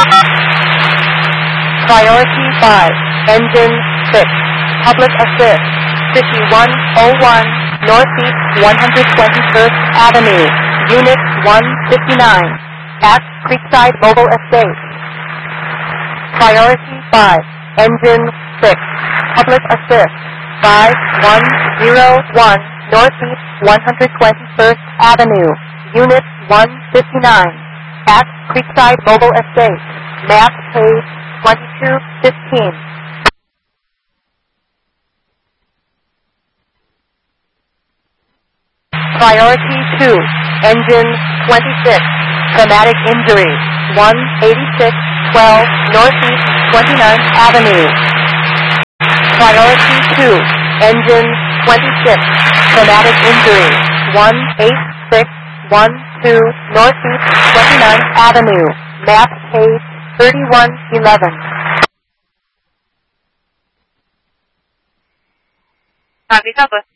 Priority 5, Engine 6, Public Assist, 5101, Northeast 121st Avenue, Unit 159, at Creekside Mobile Estate. Priority 5, Engine 6, Public Assist, 5101, Northeast 121st Avenue, Unit 159, at Creekside Mobile Estate, map page 2215. Priority 2, Engine 26, Traumatic Injury, 18612 Northeast 29th Avenue. Priority 2, Engine 26, Traumatic Injury, 18612 Northeast 29th Avenue, map page 3111. Naviga bus